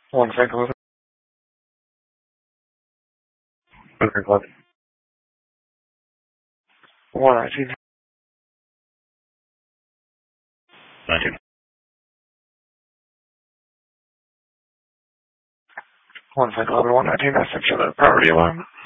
One second. 119. 19. One second. 119. I sent you the priority alarm.